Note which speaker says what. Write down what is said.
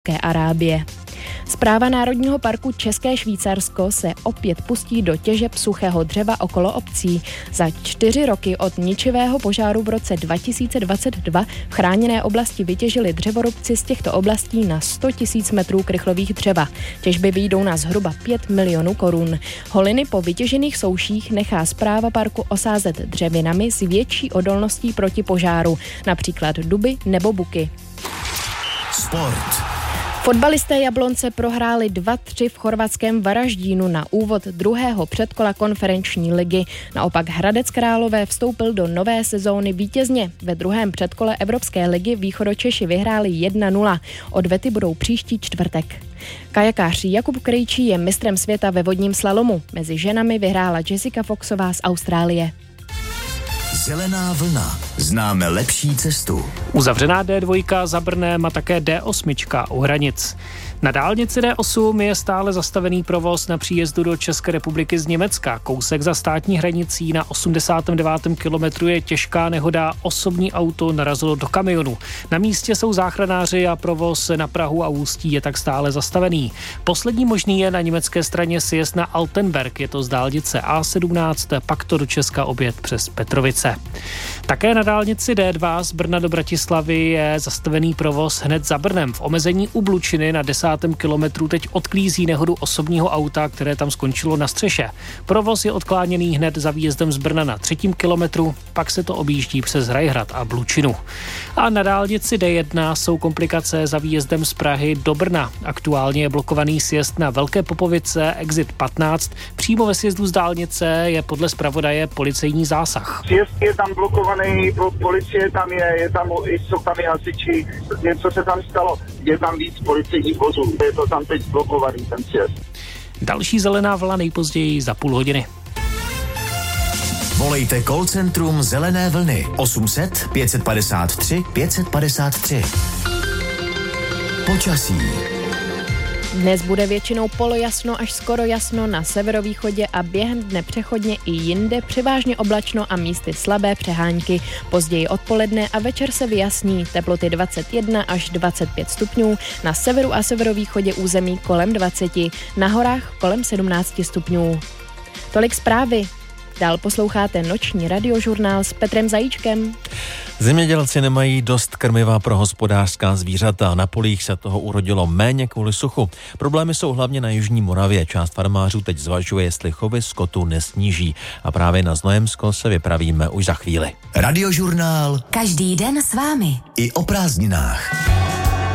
Speaker 1: Arábie. Správa Národního parku České Švýcarsko se opět pustí do těžeb suchého dřeva okolo obcí. Za 4 roky od ničivého požáru v roce 2022 v chráněné oblasti vytěžili dřevorubci z těchto oblastí na 100 000 metrů krychlových dřeva. Těžby vyjdou na zhruba 5 milionů korun. Holiny po vytěžených souších nechá správa parku osázet dřevinami s větší odolností proti požáru, například duby nebo buky.
Speaker 2: Sport.
Speaker 1: Fotbalisté Jablonce prohráli 2-3 v chorvatském Varaždínu na úvod druhého předkola konferenční ligy. Naopak Hradec Králové vstoupil do nové sezóny vítězně. Ve druhém předkole Evropské ligy Východočeši vyhráli 1-0. Odvety budou příští čtvrtek. Kajakář Jakub Krejčí je mistrem světa ve vodním slalomu. Mezi ženami vyhrála Jessica Foxová z Austrálie.
Speaker 2: Zelená vlna. Známe lepší cestu.
Speaker 3: Uzavřená D2 za Brnem a také D8 u hranic. Na dálnici D8 je stále zastavený provoz na příjezdu do České republiky z Německa. Kousek za státní hranicí na 89. kilometru je těžká nehoda. Osobní auto narazilo do kamionu. Na místě jsou záchranáři a provoz na Prahu a Ústí je tak stále zastavený. Poslední možný je na německé straně sjezd na Altenberg. Je to z dálnice A17, pak to do Česka oběd přes Petrovice. Také na dálnici D2 z Brna do Bratislavy je zastavený provoz hned za Brnem. V omezení u Blučiny na 10. kilometru teď odklízí nehodu osobního auta, které tam skončilo na střeše. Provoz je odkláněný hned za výjezdem z Brna na 3. kilometru, pak se to objíždí přes Hrajhrad a Blučinu. A na dálnici D1 jsou komplikace za výjezdem z Prahy do Brna. Aktuálně je blokovaný sjezd na Velké Popovice, exit 15. Přímo ve sjezdu z dálnice je podle zpravodaje policejní zásah.
Speaker 4: Sjezd je tam blokovaný, policie tam jsou tam i hasiči, něco se tam stalo, je tam víc policejních vozů, je to tam teď blokovaný ten sjezd.
Speaker 3: Další zelená vlna nejpozději za půl hodiny.
Speaker 2: Volejte call centrum Zelené vlny 800 553 553. Počasí.
Speaker 1: Dnes bude většinou polojasno až skoro jasno na severovýchodě a během dne přechodně i jinde převážně oblačno a místy slabé přehánky. Později odpoledne a večer se vyjasní, teploty 21 až 25 stupňů, na severu a severovýchodě území kolem 20, na horách kolem 17 stupňů. Tolik zprávy. Dál posloucháte noční radiožurnál s Petrem Zajíčkem.
Speaker 5: Zemědělci nemají dost krmiva pro hospodářská zvířata. Na polích se toho urodilo méně kvůli suchu. Problémy jsou hlavně na jižní Moravě. Část farmářů teď zvažuje, jestli chovy skotu nesníží. A právě na Znojemsko se vypravíme už za chvíli.
Speaker 2: Radiožurnál.
Speaker 6: Každý den s vámi.
Speaker 2: I o prázdninách.